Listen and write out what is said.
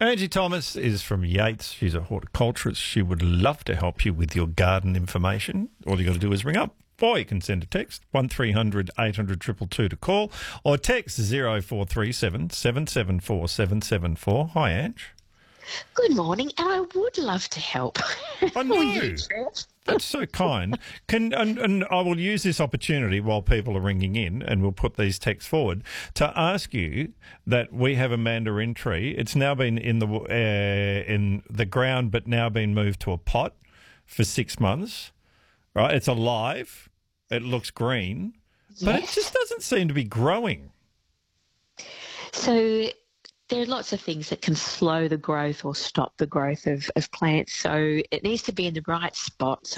Angie Thomas is from Yates. She's a horticulturist. She would love to help you with your garden information. All you got to do is ring up, or you can send a text 1300 800 222 to call, or text 0437 774 774. Hi, Ange. Good morning, and I would love to help. I know. That's so kind. And I will use this opportunity while people are ringing in, and we'll put these texts forward, to ask you that we have a mandarin tree. It's now been in the ground, but now been moved to a pot for 6 months. Right? It's alive. It looks green, but it just doesn't seem to be growing. So there are lots of things that can slow the growth or stop the growth of plants. So it needs to be in the right spot. So